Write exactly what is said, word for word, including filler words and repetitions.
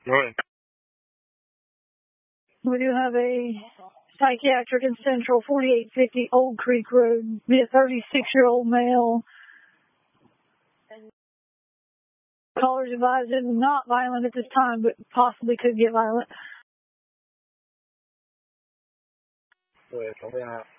Right. We do have a psychiatric in Central, forty-eight fifty Old Creek Road. Be a thirty-six-year-old male. Callers advised it not violent at this time, but possibly could get violent. Pues,